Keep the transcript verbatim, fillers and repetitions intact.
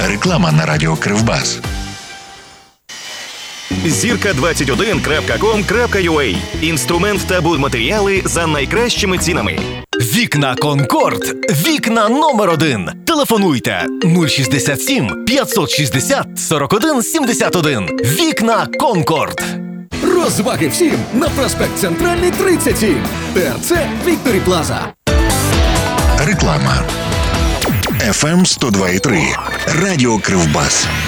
Реклама на радіо Кривбас. зірка двадцять один крапка ком крапка ю а. Інструмент та будматеріали за найкращими цінами. Вікна Конкорд. Вікна номер один. Телефонуйте нуль шістдесят сім п'ятсот шістдесят сорок один сімдесят один. Вікна Конкорд. Розваги всім на проспект Центральний тридцять сім. ТРЦ Вікторі Плаза. Реклама. еф ем сто два і три. Радіо Кривбас.